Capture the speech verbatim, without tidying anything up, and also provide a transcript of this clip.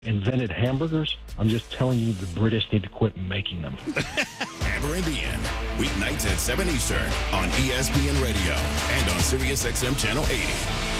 invented hamburgers. I'm just telling you, the British need to quit making them. Hammer and Ian, weeknights at seven Eastern on E S P N Radio and on Sirius X M Channel eighty.